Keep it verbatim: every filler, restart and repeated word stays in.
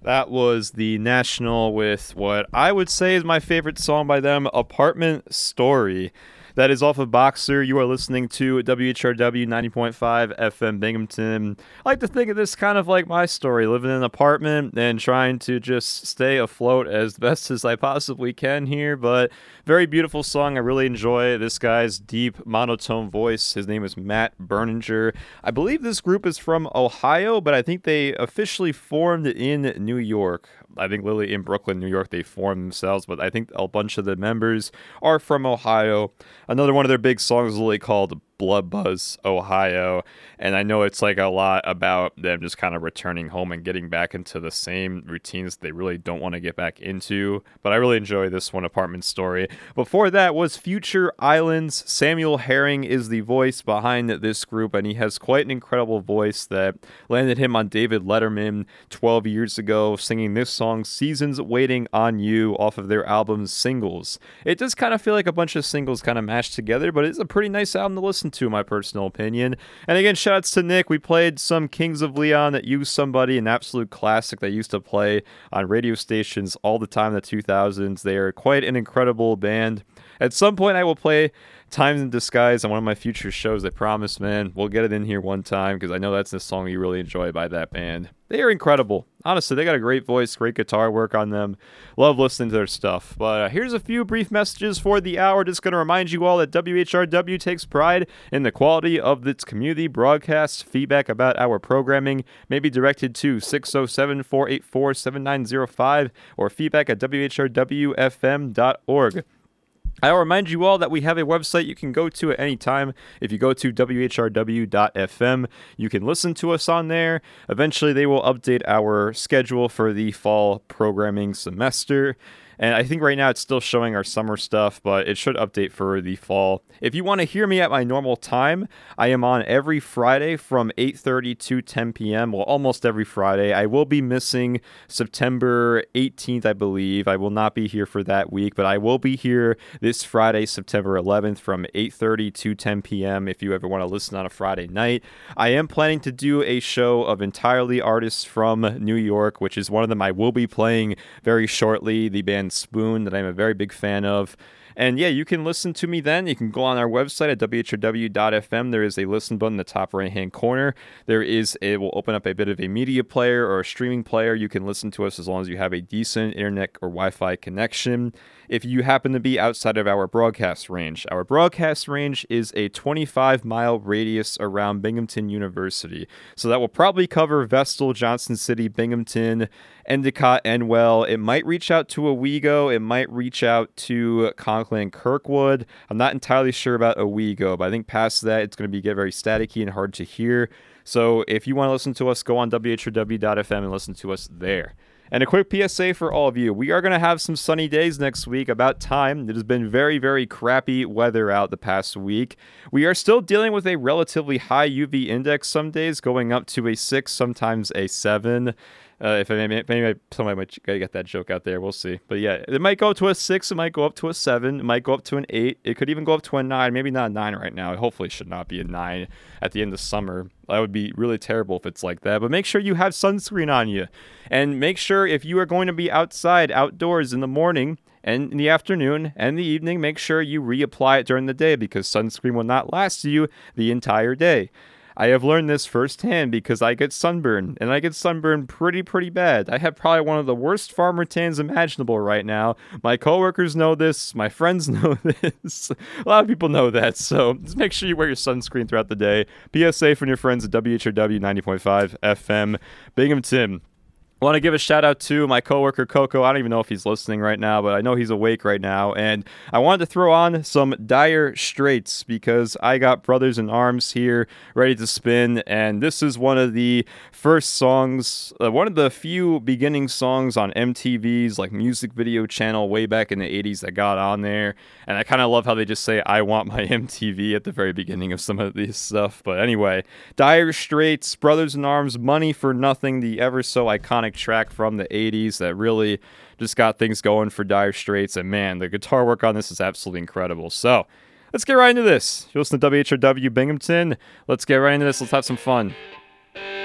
That was The National with what I would say is my favorite song by them, Apartment Story. That is off of Boxer. You are listening to W H R W ninety point five F M Binghamton. I like to think of this kind of like my story, living in an apartment and trying to just stay afloat as best as I possibly can here. But very beautiful song. I really enjoy this guy's deep monotone voice. His name is Matt Berninger. I believe this group is from Ohio, but I think they officially formed in New York. I think literally in Brooklyn, New York, they formed themselves, but I think a bunch of the members are from Ohio. Another one of their big songs is literally called Blood Buzz, Ohio, and I know it's like a lot about them just kind of returning home and getting back into the same routines they really don't want to get back into, but I really enjoy this one, Apartment Story. Before that was Future Islands. Samuel Herring is the voice behind this group, and he has quite an incredible voice that landed him on David Letterman twelve years ago, singing this song, Seasons Waiting on You, off of their album Singles. It does kind of feel like a bunch of singles kind of mashed together, but it's a pretty nice album to listen to, in my personal opinion. And again, shoutouts to Nick. We played some Kings of Leon that used somebody, an absolute classic that used to play on radio stations all the time in the two thousands. They are quite an incredible band. At some point, I will play Times in Disguise on one of my future shows. I promise, man. We'll get it in here one time because I know that's a song you really enjoy by that band. They are incredible. Honestly, they got a great voice, great guitar work on them. Love listening to their stuff. But uh, here's a few brief messages for the hour. Just going to remind you all that W H R W takes pride in the quality of its community broadcasts. Feedback about our programming may be directed to six oh seven, four eight four, seven nine oh five or feedback at w h r w f m dot org. I'll remind you all that we have a website you can go to at any time. If you go to w h r w dot f m, you can listen to us on there. Eventually, they will update our schedule for the fall programming semester. And I think right now it's still showing our summer stuff, but it should update for the fall. If you want to hear me at my normal time, I am on every Friday from eight thirty to ten p.m. Well, almost every Friday. I will be missing September eighteenth, I believe. I will not be here for that week, but I will be here this Friday, September eleventh from eight thirty to ten p.m. if you ever want to listen on a Friday night. I am planning to do a show of entirely artists from New York, which is one of them I will be playing very shortly, the band Spoon, that I'm a very big fan of. And yeah, you can listen to me then. You can go on our website at w h r w dot f m. There is a listen button in the top right hand corner. There is, it will open up a bit of a media player or a streaming player. You can listen to us as long as you have a decent internet or Wi-Fi connection. If you happen to be outside of our broadcast range, our broadcast range is a twenty-five mile radius around Binghamton University. So that will probably cover Vestal, Johnson City, Binghamton, Endicott, Enwell. It might reach out to Owego. It might reach out to Conklin, Kirkwood. I'm not entirely sure about Owego, but I think past that, it's going to be get very staticky and hard to hear. So if you want to listen to us, go on w h r w dot f m and listen to us there. And a quick P S A for all of you. We are going to have some sunny days next week, about time. It has been very, very crappy weather out the past week. We are still dealing with a relatively high U V index some days, going up to a six, sometimes a seven. Uh, if maybe, maybe somebody might get that joke out there, we'll see. But yeah, it might go to a six, it might go up to a seven, it might go up to an eight, it could even go up to a nine, maybe not a nine right now. It hopefully should not be a nine at the end of summer. That would be really terrible if it's like that. But make sure you have sunscreen on you. And make sure if you are going to be outside, outdoors in the morning and in the afternoon and the evening, make sure you reapply it during the day because sunscreen will not last you the entire day. I have learned this firsthand because I get sunburned, and I get sunburned pretty, pretty bad. I have probably one of the worst farmer tans imaginable right now. My coworkers know this. My friends know this. A lot of people know that, so just make sure you wear your sunscreen throughout the day. P S A from your friends at W H R W ninety point five F M Binghamton. I want to give a shout out to my coworker Coco. I don't even know if he's listening right now, but I know he's awake right now. And I wanted to throw on some Dire Straits because I got Brothers in Arms here ready to spin. And this is one of the first songs, uh, one of the few beginning songs on M T V's like music video channel way back in the eighties that got on there. And I kind of love how they just say, I want my M T V at the very beginning of some of this stuff. But anyway, Dire Straits, Brothers in Arms, Money for Nothing, the ever so iconic track from the eighties that really just got things going for Dire Straits, and man, the guitar work on this is absolutely incredible. So let's get right into this. You listen to W H R W Binghamton. Let's get right into this. Let's have some fun.